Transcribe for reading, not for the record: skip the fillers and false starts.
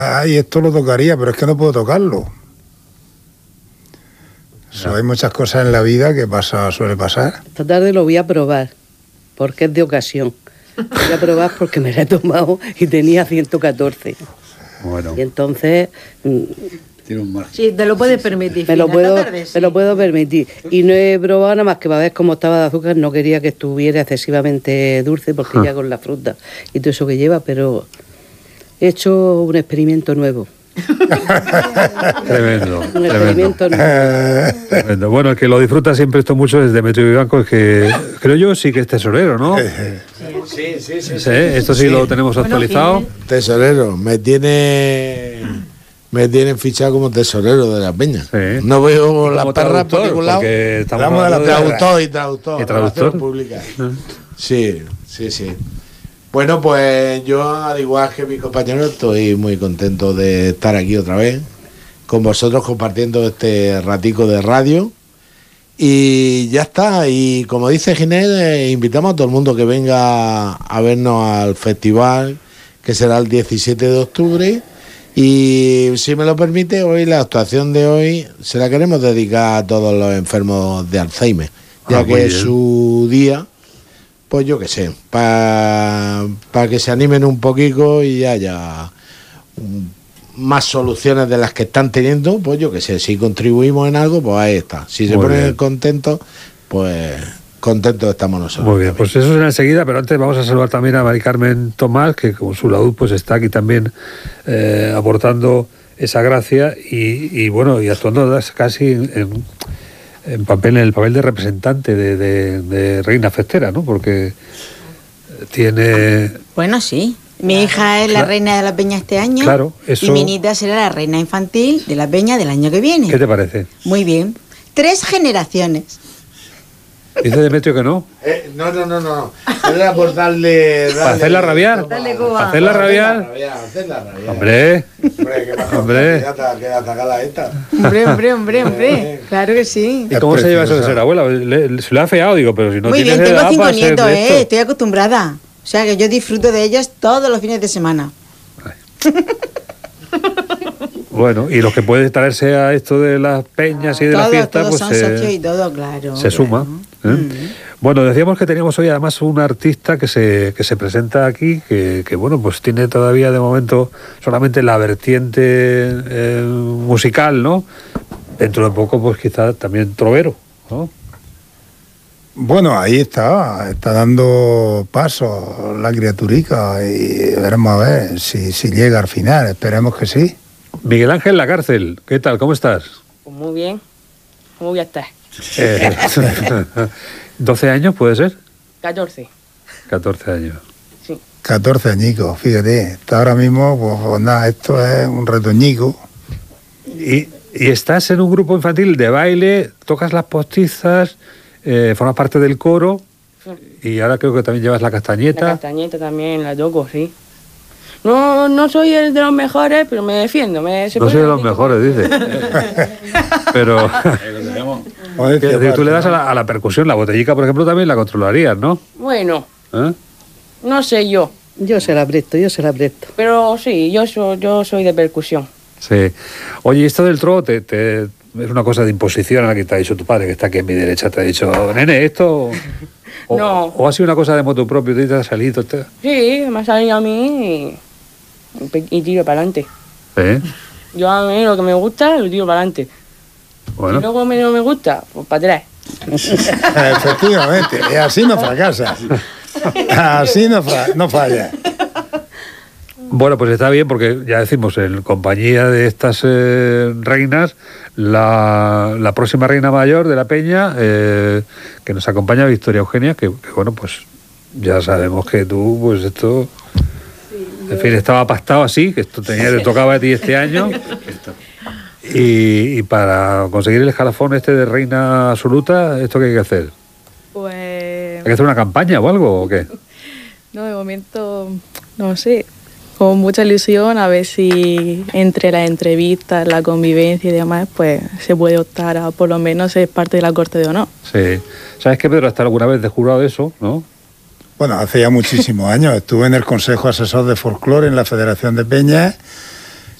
Ay, esto lo tocaría, pero es que no puedo tocarlo. Hay muchas cosas en la vida que suele pasar. Esta tarde lo voy a probar, porque es de ocasión. Voy a probar porque me la he tomado y tenía 114. Bueno. Y entonces... Tiene un margen. Sí, te lo puedes permitir. Me lo puedo permitir. Y no he probado nada más que para ver cómo estaba de azúcar. No quería que estuviera excesivamente dulce, porque ya con la fruta y todo eso que lleva, pero he hecho un experimento nuevo. Tremendo. Un experimento nuevo. Tremendo. Bueno, el que lo disfruta siempre esto mucho es Demetrio Vivanco, es que creo yo sí que es tesorero, ¿no? Sí. Esto sí lo tenemos actualizado. Tesorero, me tienen fichado como tesorero de la peña. Sí. No veo las Como perras por ningún lado. porque estamos Hablamos de la hablando Traductor. ¿Y traductor? Relaciones públicas. Sí. Bueno, pues yo, al igual que mis compañeros, estoy muy contento de estar aquí otra vez con vosotros compartiendo este ratico de radio. Y ya está. Y como dice Ginés, invitamos a todo el mundo que venga a vernos al festival, que será el 17 de octubre. Y si me lo permite, hoy la actuación de hoy se la queremos dedicar a todos los enfermos de Alzheimer, ya que es su día, pues yo qué sé, para que se animen un poquito y haya más soluciones de las que están teniendo, pues yo qué sé, si contribuimos en algo, pues ahí está. Si se ponen contentos, pues contentos estamos nosotros. Muy bien, pues eso será enseguida, pero antes vamos a saludar también a Mari Carmen Tomás, que con su laúd pues está aquí también aportando esa gracia y bueno, y actuando casi en el papel de representante de Reina Festera, ¿no? Porque tiene... Bueno, sí. Mi hija es la reina de la peña este año. Claro, eso... Y mi nieta será la reina infantil de la peña del año que viene. ¿Qué te parece? Muy bien. 3 generaciones. Dice Demetrio que no. No. Era por darle... ¿Para hacerla rabiar? ¿Para hacerla rabiar? Hombre, que atacada esta. Hombre. Claro que sí. ¿Y cómo se lleva eso de ser abuela? Se le ha feado, digo, pero si no Muy tienes bien, tengo edad 5 para ser nietos, de esto. estoy acostumbrada. O sea que yo disfruto de ellos todos los fines de semana. Bueno, y los que pueden traerse a esto de las peñas y de las fiestas, todos pues son socios y todo, claro. se suma. Bueno, decíamos que teníamos hoy además un artista que se presenta aquí, que bueno, pues tiene todavía de momento solamente la vertiente musical, ¿no? Dentro de poco, pues quizá también trovero, ¿no? Bueno, ahí está dando paso la criaturica y veremos a ver si llega al final, esperemos que sí. Miguel Ángel Lacárcel, ¿qué tal? ¿Cómo estás? Pues muy bien. ¿Cómo voy a estar? 12 años, ¿puede ser? 14. 14 años. Sí. 14 añicos, fíjate. Está ahora mismo, pues nada, esto es un retoñico. Y estás en un grupo infantil de baile, tocas las postizas, formas parte del coro y ahora creo que también llevas la castañeta. La castañeta también la toco, sí. No soy el de los mejores, pero me defiendo. No soy de los mejores, dice. Pero tú le das a la percusión, la botellica, por ejemplo, también la controlarías, ¿no? Bueno, no sé yo. Yo se la presto. Pero sí, yo soy de percusión. Sí. Oye, esto del trot es una cosa de imposición a la que te ha dicho tu padre, que está aquí en mi derecha, te ha dicho, nene, esto... No. ¿O ha sido una cosa de motu propio? ¿Te ha salido? Sí, me ha salido a mí y tiro para adelante. Yo a mí lo que me gusta lo tiro para adelante. Bueno. Y luego no me gusta, pues para atrás. Efectivamente, y así no fracasa. Así no falla. Bueno, pues está bien porque ya decimos, en compañía de estas reinas, la próxima reina mayor de la peña, que nos acompaña, Victoria Eugenia, que bueno, pues ya sabemos que tú, pues esto, en fin, estaba pactado así, que esto te tocaba a ti este año. Y para conseguir el escalafón este de reina absoluta, ¿esto qué hay que hacer? Pues... ¿Hay que hacer una campaña o algo o qué? No, de momento, no sé, con mucha ilusión a ver si entre las entrevistas, la convivencia y demás, pues se puede optar a por lo menos ser parte de la Corte de Honor. Sí. ¿Sabes que Pedro hasta alguna vez de jurado de eso, no? Bueno, hace ya muchísimos años. Estuve en el Consejo Asesor de Folclore en la Federación de Peñas